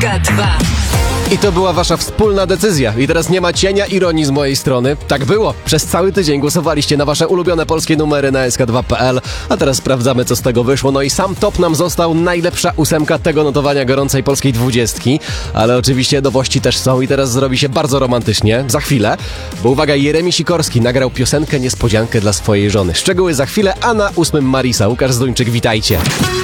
SK2. I to była wasza wspólna decyzja. I teraz nie ma cienia ironii z mojej strony. Tak było. Przez cały tydzień głosowaliście na wasze ulubione polskie numery na sk2.pl, a teraz sprawdzamy, co z tego wyszło. No i sam top nam został, najlepsza 8 tego notowania gorącej polskiej 20. Ale oczywiście nowości też są i teraz zrobi się bardzo romantycznie. Za chwilę. Bo uwaga, Jeremi Sikorski nagrał piosenkę Niespodziankę dla swojej żony. Szczegóły za chwilę, a na 8 Marisa. Łukasz Zduńczyk, witajcie.